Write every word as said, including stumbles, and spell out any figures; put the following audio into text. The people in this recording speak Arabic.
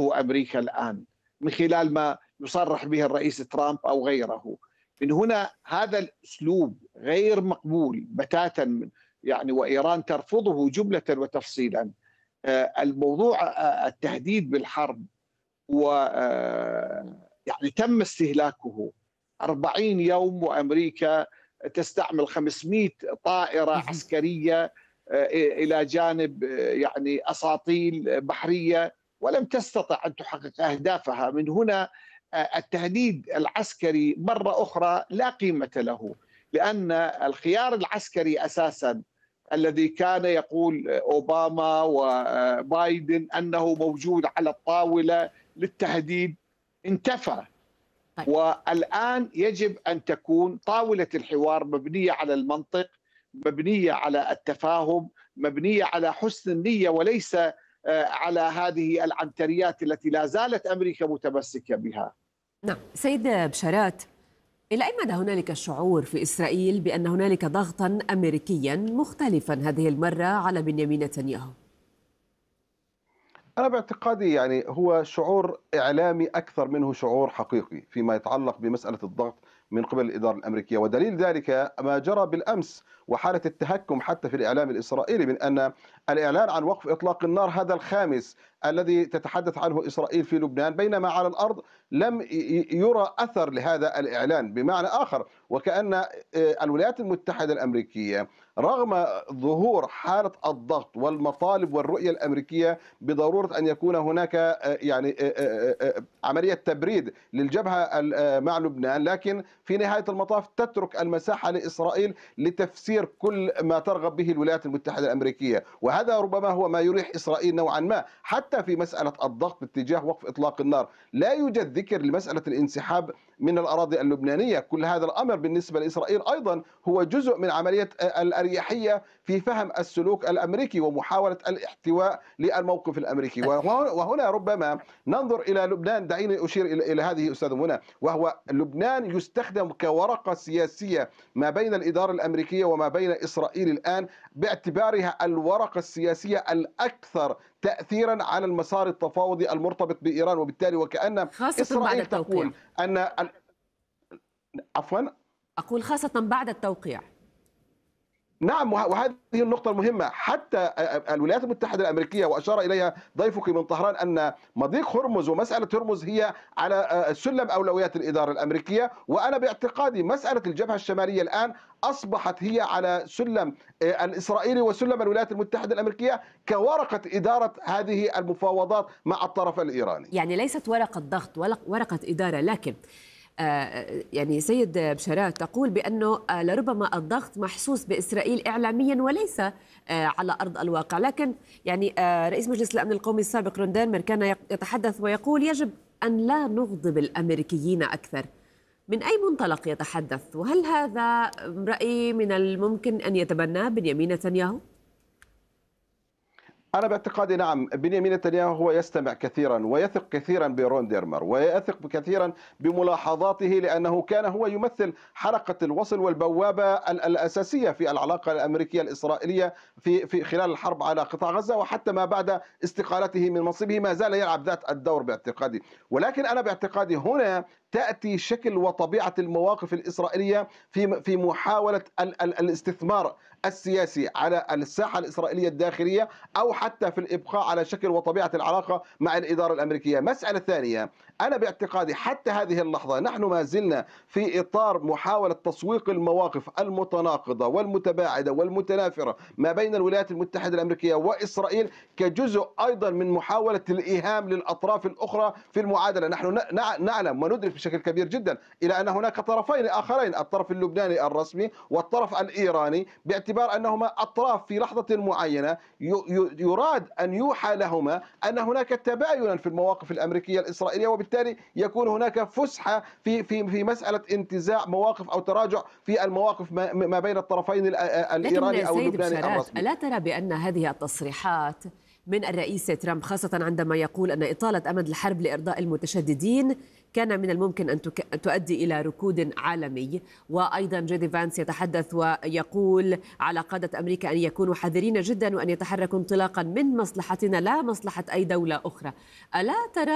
تريده أمريكا الآن من خلال ما يصرح به الرئيس ترامب أو غيره. من هنا هذا الأسلوب غير مقبول بتاتا، يعني وإيران ترفضه جملة وتفصيلا. الموضوع التهديد بالحرب و يعني تم استهلاكه أربعين يوم، وأمريكا تستعمل خمسمئة طائرة عسكرية إلى جانب يعني أساطيل بحرية، ولم تستطع أن تحقق أهدافها. من هنا التهديد العسكري مرة أخرى لا قيمة له، لأن الخيار العسكري أساسا الذي كان يقول أوباما وبايدن أنه موجود على الطاولة للتهديد انتفى. والآن يجب أن تكون طاولة الحوار مبنية على المنطق، مبنية على التفاهم، مبنية على حسن النية، وليس على هذه العنتريات التي لا زالت أمريكا متمسكة بها. نعم سيد بشارات، إلى أي مدى هنالك شعور في إسرائيل بأن هنالك ضغطا أمريكيا مختلفا هذه المرة على بنيامين نتنياهو؟ أنا باعتقادي يعني هو شعور إعلامي أكثر منه شعور حقيقي فيما يتعلق بمسألة الضغط من قبل الإدارة الأمريكية، ودليل ذلك ما جرى بالأمس وحالة التهكم حتى في الإعلام الإسرائيلي من أن الإعلان عن وقف إطلاق النار هذا الخامس الذي تتحدث عنه إسرائيل في لبنان، بينما على الأرض لم يرى أثر لهذا الإعلان. بمعنى آخر وكأن الولايات المتحدة الأمريكية رغم ظهور حالة الضغط والمطالب والرؤية الأمريكية بضرورة أن يكون هناك يعني عملية تبريد للجبهة مع لبنان، لكن في نهاية المطاف تترك المساحة لإسرائيل لتفسير كل ما ترغب به الولايات المتحدة الأمريكية، وهذا ربما هو ما يريح إسرائيل نوعا ما. حتى في مسألة الضغط باتجاه وقف إطلاق النار لا يوجد ذكر لمسألة الانسحاب من الأراضي اللبنانية. كل هذا الأمر بالنسبة لإسرائيل أيضا هو جزء من عملية الأريحية في فهم السلوك الأمريكي ومحاولة الاحتواء للموقف الأمريكي. وهنا ربما ننظر إلى لبنان، دعيني أشير إلى هذه أستاذ منى، وهو لبنان يستخدم كورقة سياسية ما بين الإدارة الأمريكية وما بين إسرائيل الآن، باعتبارها الورقة السياسية الأكثر تأثيرا على المسار التفاوضي المرتبط بإيران، وبالتالي وكأن إسرائيل تقول أن عفوا أقول خاصة بعد التوقيع. نعم، وهذه النقطة المهمة. حتى الولايات المتحدة الأمريكية وأشار إليها ضيفك من طهران أن مضيق هرمز ومسألة هرمز هي على سلم أولويات الإدارة الأمريكية، وأنا باعتقادي مسألة الجبهة الشمالية الآن أصبحت هي على سلم الإسرائيلي وسلم الولايات المتحدة الأمريكية كورقة إدارة هذه المفاوضات مع الطرف الإيراني. يعني ليست ورقة ضغط ولا ورقة إدارة، لكن يعني سيد بشارات تقول بأنه لربما الضغط محسوس بإسرائيل إعلاميا وليس على أرض الواقع. لكن يعني رئيس مجلس الأمن القومي السابق رون ديرمر كان يتحدث ويقول يجب أن لا نغضب الأمريكيين أكثر. من أي منطلق يتحدث؟ وهل هذا رأي من الممكن أن يتبناه بنيامين نتنياهو؟ أنا باعتقادي نعم، بنيامين نتنياهو هو يستمع كثيرا ويثق كثيرا برون ديرمر ويثق كثيرا بملاحظاته، لأنه كان هو يمثل حلقة الوصل والبوابة الأساسية في العلاقة الأمريكية الإسرائيلية في في خلال الحرب على قطاع غزة، وحتى ما بعد استقالته من منصبه ما زال يلعب ذات الدور باعتقادي. ولكن أنا باعتقادي هنا تأتي شكل وطبيعة المواقف الإسرائيلية في في محاولة الاستثمار السياسي على الساحة الإسرائيلية الداخلية، أو حتى في الإبقاء على شكل وطبيعة العلاقة مع الإدارة الأمريكية. مسألة ثانية، أنا باعتقادي حتى هذه اللحظة نحن ما زلنا في إطار محاولة تسويق المواقف المتناقضة والمتباعدة والمتنافرة ما بين الولايات المتحدة الأمريكية وإسرائيل، كجزء أيضا من محاولة الإيهام للأطراف الأخرى في المعادلة. نحن نعلم وندرك بشكل كبير جدا إلى أن هناك طرفين آخرين، الطرف اللبناني الرسمي والطرف الإيراني، باعتبار أنهما أطراف في لحظة معينة يراد أن يوحى لهما أن هناك تباينا في المواقف الأمريكية الإسرائيلية، وبالتالي يكون هناك فسحة في في في مسألة انتزاع مواقف أو تراجع في المواقف ما بين الطرفين الإيراني أو اللبناني الرسمي. ألا ترى بأن هذه التصريحات من الرئيس ترامب، خاصة عندما يقول أن إطالة أمد الحرب لإرضاء المتشددين كان من الممكن أن تؤدي إلى ركود عالمي، وأيضا جيدي فانس يتحدث ويقول على قادة أمريكا أن يكونوا حذرين جدا وأن يتحركوا انطلاقا من مصلحتنا لا مصلحة أي دولة أخرى. ألا ترى